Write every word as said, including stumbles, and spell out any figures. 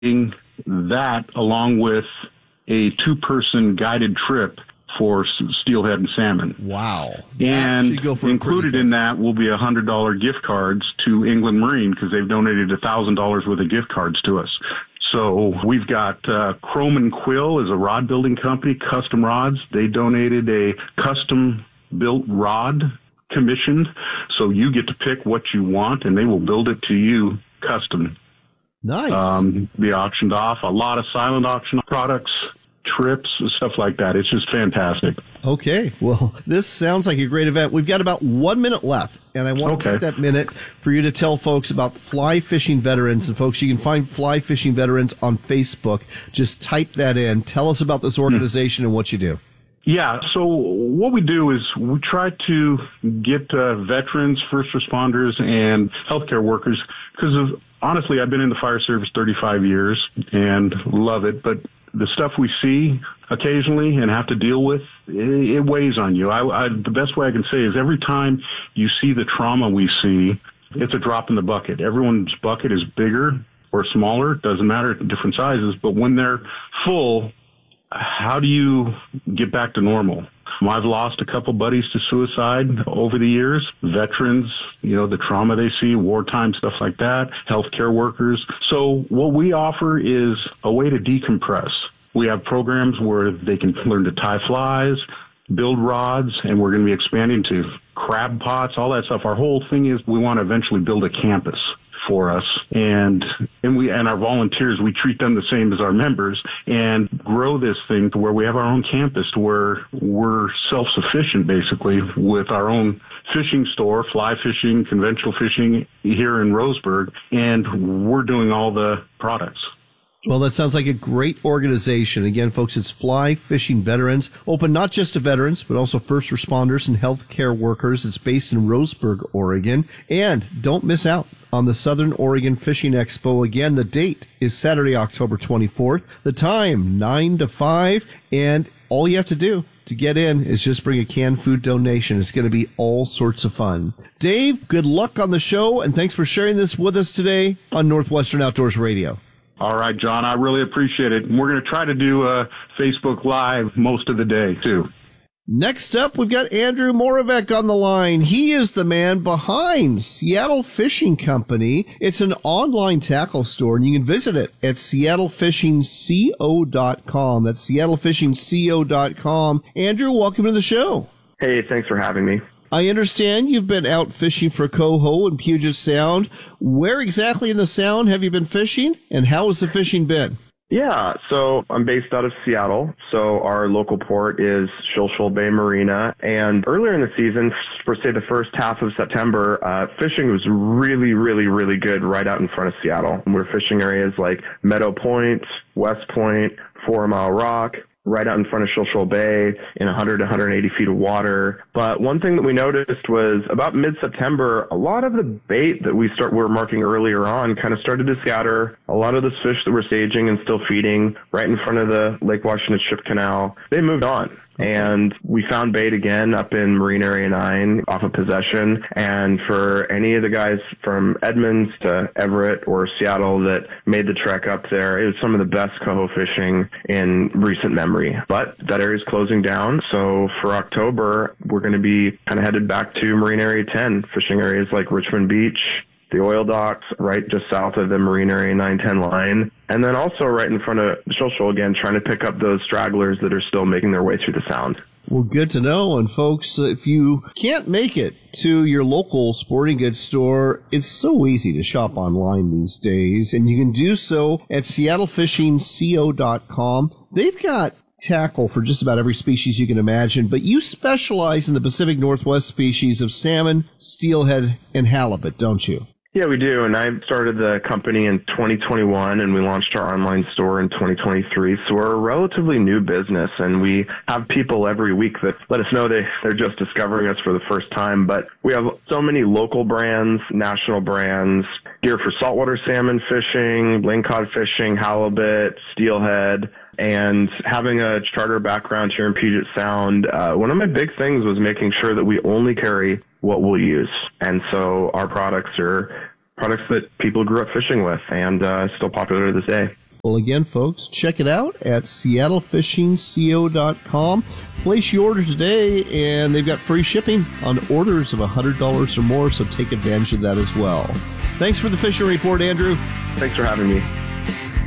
that along with a two-person guided trip for steelhead and salmon. Wow. And included in that will be one hundred dollars gift cards to England Marine because they've donated one thousand dollars worth of gift cards to us. So we've got uh, Chrome and Quill is a rod building company, custom rods. They donated a custom-built rod commissioned, so you get to pick what you want, and they will build it to you custom. Nice. Um, be auctioned off. A lot of silent auction products, trips, stuff like that. It's just fantastic. Okay. Well, this sounds like a great event. We've got about one minute left, and I want okay. to take that minute for you to tell folks about Fly Fishing Veterans. And, folks, you can find Fly Fishing Veterans on Facebook. Just type that in. Tell us about this organization hmm. and what you do. Yeah, so what we do is we try to get uh, veterans, first responders, and healthcare workers, because of honestly, I've been in the fire service thirty-five years and love it, but the stuff we see occasionally and have to deal with, it, it weighs on you. I, I, the best way I can say is every time you see the trauma we see, it's a drop in the bucket. Everyone's bucket is bigger or smaller, doesn't matter, different sizes, but when they're full, how do you get back to normal? I've lost a couple buddies to suicide over the years. Veterans, you know, the trauma they see, wartime stuff like that, healthcare workers. So what we offer is a way to decompress. We have programs where they can learn to tie flies, build rods, and we're going to be expanding to crab pots, all that stuff. Our whole thing is we want to eventually build a campus for us, and and we and our volunteers, we treat them the same as our members and grow this thing to where we have our own campus, to where we're self-sufficient basically with our own fishing store, fly fishing, conventional fishing here in Roseburg, and we're doing all the products. Well, that sounds like a great organization. Again, folks, it's Fly Fishing Veterans, open not just to veterans, but also first responders and healthcare workers. It's based in Roseburg, Oregon. And don't miss out on the Southern Oregon Fishing Expo. Again, the date is Saturday, October twenty-fourth. The time, nine to five. And all you have to do to get in is just bring a canned food donation. It's going to be all sorts of fun. Dave, good luck on the show, and thanks for sharing this with us today on Northwestern Outdoors Radio. All right, John, I really appreciate it. And we're going to try to do uh, Facebook Live most of the day, too. Next up, we've got Andrew Moravec on the line. He is the man behind Seattle Fishing Company. It's an online tackle store, and you can visit it at seattle fishing co dot com. That's seattle fishing co dot com. Andrew, welcome to the show. Hey, thanks for having me. I understand you've been out fishing for coho in Puget Sound. Where exactly in the Sound have you been fishing, and how has the fishing been? Yeah, so I'm based out of Seattle, so our local port is Shilshole Bay Marina, and earlier in the season, for say the first half of September, uh, fishing was really, really, really good right out in front of Seattle. We're fishing areas like Meadow Point, West Point, Four Mile Rock, right out in front of Shilshole Bay in one hundred to one hundred eighty feet of water. But one thing that we noticed was about mid-September, a lot of the bait that we start were marking earlier on kind of started to scatter. A lot of those fish that were staging and still feeding right in front of the Lake Washington Ship Canal, they moved on. And we found bait again up in Marine Area nine off of Possession. And for any of the guys from Edmonds to Everett or Seattle that made the trek up there, it was some of the best coho fishing in recent memory. But that area is closing down. So for October, we're going to be kind of headed back to Marine Area ten, fishing areas like Richmond Beach, the oil docks right just south of the Marine Area nine ten line, and then also right in front of Shilshole again, trying to pick up those stragglers that are still making their way through the Sound. Well, good to know. And folks, if you can't make it to your local sporting goods store, it's so easy to shop online these days, and you can do so at seattle fishing co dot com. They've got tackle for just about every species you can imagine, but you specialize in the Pacific Northwest species of salmon, steelhead, and halibut, don't you? Yeah, we do. And I started the company in twenty twenty-one, and we launched our online store in twenty twenty-three. So we're a relatively new business, and we have people every week that let us know they, they're just discovering us for the first time. But we have so many local brands, national brands, gear for saltwater salmon fishing, lingcod fishing, halibut, steelhead. And having a charter background here in Puget Sound, uh, one of my big things was making sure that we only carry what we'll use. And so our products are products that people grew up fishing with and uh, still popular to this day. Well, again, folks, check it out at seattle fishing co dot com. Place your order today, and they've got free shipping on orders of one hundred dollars or more, so take advantage of that as well. Thanks for the Fishing Report, Andrew. Thanks for having me.